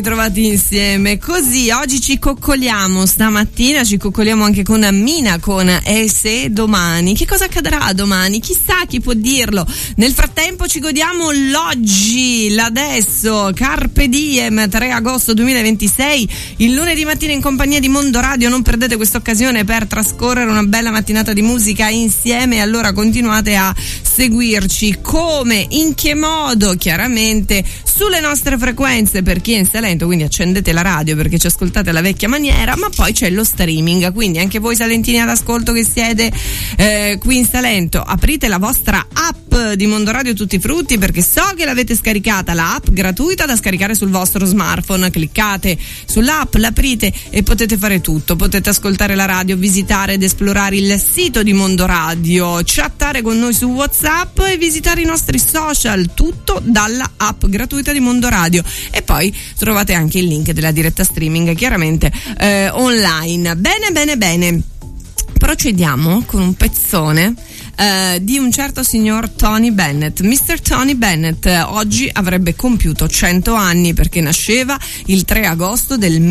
Trovati insieme così oggi ci coccoliamo, stamattina ci coccoliamo anche con Mina con E se domani, che cosa accadrà domani, chissà, chi può dirlo. Nel frattempo ci godiamo l'oggi, l'adesso, Carpe Diem, 3 agosto 2026, il lunedì mattina in compagnia di Mondo Radio. Non perdete questa occasione per trascorrere una bella mattinata di musica insieme, allora continuate a seguirci. Come, in che modo? Chiaramente sulle nostre frequenze per chi è in Salento, quindi accendete la radio perché ci ascoltate alla vecchia maniera, ma poi c'è lo streaming, quindi anche voi salentini ad ascolto che siete qui in Salento, aprite la vostra app di Mondo Radio Tutti Frutti, perché so che l'avete scaricata, la app gratuita da scaricare sul vostro smartphone. Cliccate sull'app, l'aprite e potete fare tutto, potete ascoltare la radio, visitare ed esplorare il sito di Mondo Radio, chattare con noi su WhatsApp e visitare i nostri social, tutto dalla app gratuita di Mondo Radio. E poi trovate anche il link della diretta streaming, chiaramente online. Bene, procediamo con un pezzone di un certo signor Tony Bennett. Mr. Tony Bennett oggi avrebbe compiuto 100 anni perché nasceva il 3 agosto del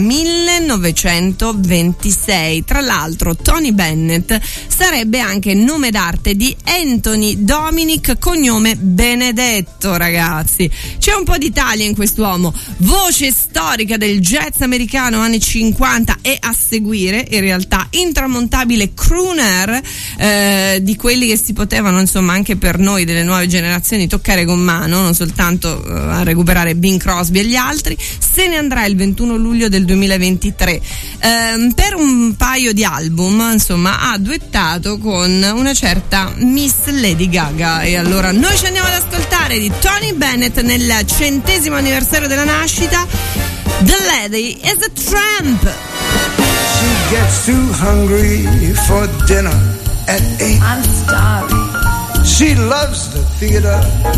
1926. Tra l'altro Tony Bennett sarebbe anche nome d'arte di Anthony Dominic, cognome Benedetto, ragazzi. C'è un po' d'Italia in quest'uomo, voce storica del jazz americano anni 50 e a seguire in realtà intramontabile crooner di quelli che si potevano, insomma, anche per noi delle nuove generazioni toccare con mano, non soltanto a recuperare Bing Crosby e gli altri. Se ne andrà il 21 luglio del 2023 per un paio di album, insomma, ha duettato con una certa Miss Lady Gaga. E allora noi ci andiamo ad ascoltare di Tony Bennett nel 100° anniversario della nascita, The Lady is a Tramp. She gets too hungry for dinner at 8. I'm starving. She loves the theater